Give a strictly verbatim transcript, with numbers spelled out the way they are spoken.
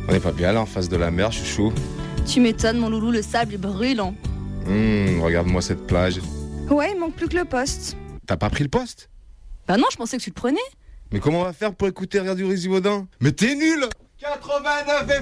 On n'est pas bien là en face de la mer, chouchou. Tu m'étonnes, mon loulou, le sable est brûlant. Hum, regarde-moi cette plage. Ouais, il manque plus que le poste. T'as pas pris le poste? Bah non, je pensais que tu le prenais. Mais comment on va faire pour écouter Radio Rizivaudin? Mais t'es nul! quatre-vingt-neuf